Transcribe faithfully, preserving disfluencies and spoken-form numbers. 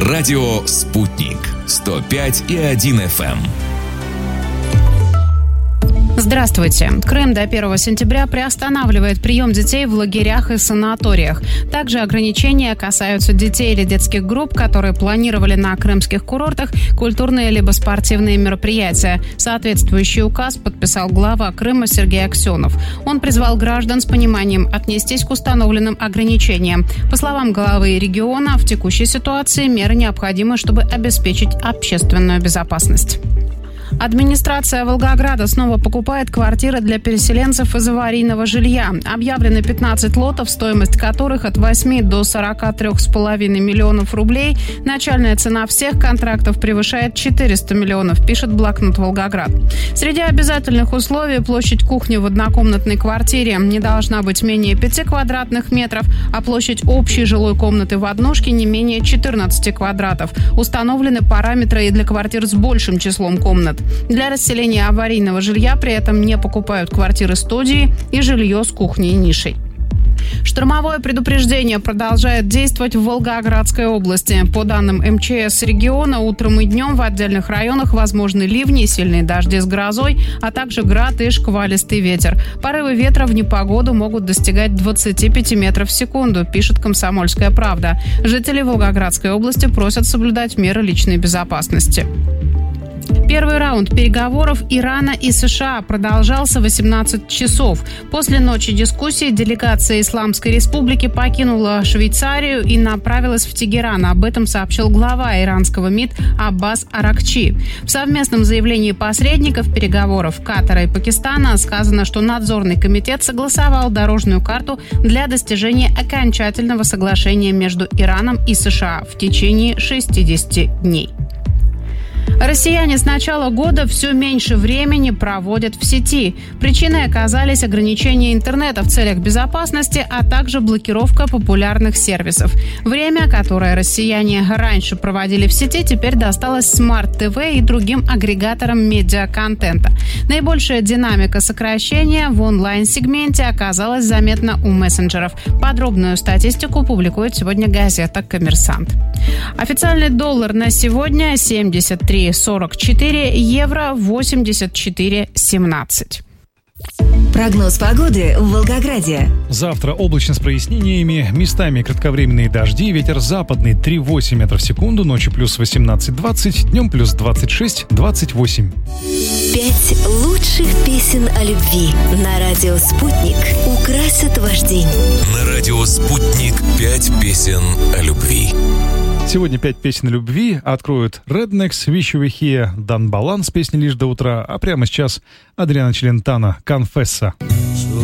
Радио «Спутник». сто пять и один эф эм. Здравствуйте. Крым до первого сентября приостанавливает прием детей в лагерях и санаториях. Также ограничения касаются детей или детских групп, которые планировали на крымских курортах культурные либо спортивные мероприятия. Соответствующий указ подписал глава Крыма Сергей Аксенов. Он призвал граждан с пониманием отнестись к установленным ограничениям. По словам главы региона, в текущей ситуации меры необходимы, чтобы обеспечить общественную безопасность. Администрация Волгограда снова покупает квартиры для переселенцев из аварийного жилья. Объявлены пятнадцать лотов, стоимость которых от восьми до сорока трёх с половиной миллионов рублей. Начальная цена всех контрактов превышает четыреста миллионов, пишет блокнот Волгоград. Среди обязательных условий площадь кухни в однокомнатной квартире не должна быть менее пяти квадратных метров, а площадь общей жилой комнаты в однушке не менее четырнадцати квадратов. Установлены параметры и для квартир с большим числом комнат. Для расселения аварийного жилья при этом не покупают квартиры-студии и жилье с кухней и нишей. Штормовое предупреждение продолжает действовать в Волгоградской области. По данным эм че эс региона, утром и днем в отдельных районах возможны ливни и сильные дожди с грозой, а также град и шквалистый ветер. Порывы ветра в непогоду могут достигать двадцати пяти метров в секунду, пишет «Комсомольская правда». Жители Волгоградской области просят соблюдать меры личной безопасности. Первый раунд переговоров Ирана и США продолжался восемнадцать часов. После ночи дискуссий делегация Исламской Республики покинула Швейцарию и направилась в Тегеран. Об этом сообщил глава иранского МИД Аббас Аракчи. В совместном заявлении посредников переговоров Катара и Пакистана сказано, что надзорный комитет согласовал дорожную карту для достижения окончательного соглашения между Ираном и США в течение шестидесяти дней. Россияне с начала года все меньше времени проводят в сети. Причиной оказались ограничения интернета в целях безопасности, а также блокировка популярных сервисов. Время, которое россияне раньше проводили в сети, теперь досталось смарт-ТВ и другим агрегаторам медиаконтента. Наибольшая динамика сокращения в онлайн-сегменте оказалась заметна у мессенджеров. Подробную статистику публикует сегодня газета «Коммерсант». Официальный доллар на сегодня семьдесят три сорок четыре, евро восемьдесят четыре семнадцать. Прогноз погоды в Волгограде. Завтра облачно с прояснениями, местами кратковременные дожди, ветер западный три восемь метров в секунду, ночью плюс восемнадцать двадцать, днем плюс двадцать шесть двадцать восемь. Пять лучших песен о любви на радио «Спутник» украсят ваш день. На радио «Спутник» пять песен о любви. Сегодня пять песен любви откроют Rednex, Wish You Were Here, Дан Балан с песней «Лишь до утра», а прямо сейчас Адриано Челентано, «Конфесса».